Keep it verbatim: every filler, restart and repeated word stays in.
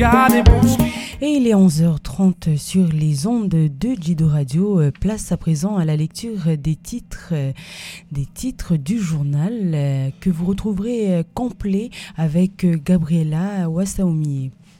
Et il est onze heures trente sur les ondes de Jido Radio. Place à présent à la lecture des titres, des titres du journal que vous retrouverez complet avec Gabriela Wassaoumi.